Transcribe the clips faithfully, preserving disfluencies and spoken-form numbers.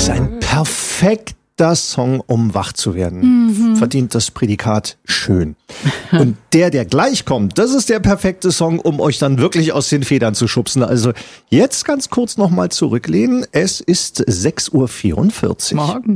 ist ein perfekter Song, um wach zu werden. Mhm. Verdient das Prädikat schön. Und der, der gleich kommt, das ist der perfekte Song, um euch dann wirklich aus den Federn zu schubsen. Also jetzt ganz kurz nochmal zurücklehnen. Es ist sechs Uhr vierundvierzig. Morgen.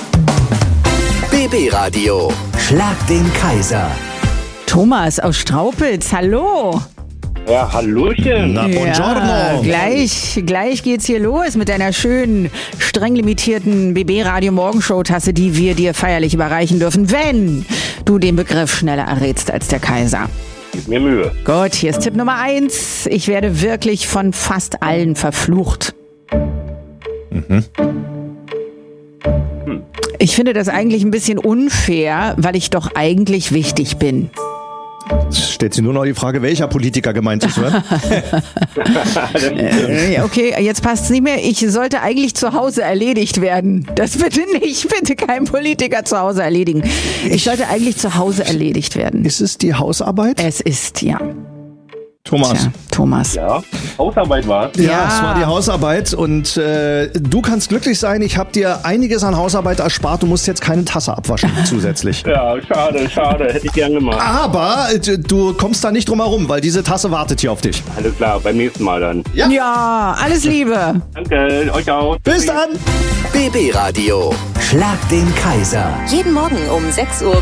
B B-Radio. Schlag den Kaiser. Thomas aus Straupitz, hallo. Ja, Hallöchen. Na, buongiorno. Ja, gleich, gleich geht's hier los mit deiner schönen, streng limitierten B B-Radio-Morgenshow-Tasse, die wir dir feierlich überreichen dürfen, wenn du den Begriff schneller errätst als der Kaiser. Gib mir Mühe. Gut, hier ist Tipp Nummer eins. Ich werde wirklich von fast allen verflucht. Mhm. Hm. Ich finde das eigentlich ein bisschen unfair, weil ich doch eigentlich wichtig bin. Es stellt sich nur noch die Frage, welcher Politiker gemeint ist, oder? äh, okay, jetzt passt es nicht mehr. Ich sollte eigentlich zu Hause erledigt werden. Das bitte nicht, bitte kein Politiker zu Hause erledigen. Ich sollte eigentlich zu Hause erledigt werden. Ist es die Hausarbeit? Es ist, ja. Thomas. Tja, Thomas. Ja, Hausarbeit war es. Ja, Ja. es war die Hausarbeit und äh, du kannst glücklich sein, ich habe dir einiges an Hausarbeit erspart, du musst jetzt keine Tasse abwaschen zusätzlich. Ja, schade, schade. Hätte ich gern gemacht. Aber äh, du kommst da nicht drum herum, weil diese Tasse wartet hier auf dich. Alles klar, beim nächsten Mal dann. Ja. Ja, alles Liebe. Danke, euch auch. Bis dann! B B-Radio. Schlag den Kaiser. Jeden Morgen um sechs Uhr